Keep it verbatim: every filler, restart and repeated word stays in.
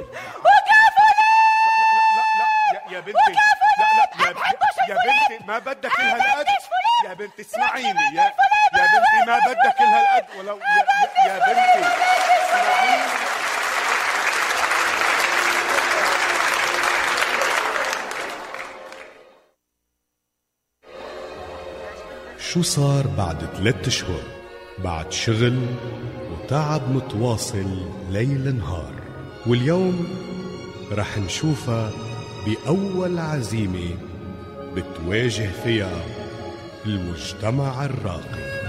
وقفوني. لا لا لا يا بنتي، لا لا يا, يا بنتي ما بدك لها القد. يا بنتي اسمعيني، يا يا بنتي ما بدك لها القد ولو يا, يا, يا بنتي اسمعيني. شو صار بعد ثلاث اشهر؟ بعد شغل وتعب متواصل ليل نهار، واليوم رح نشوفها بأول عزيمة بتواجه فيها المجتمع الراقي.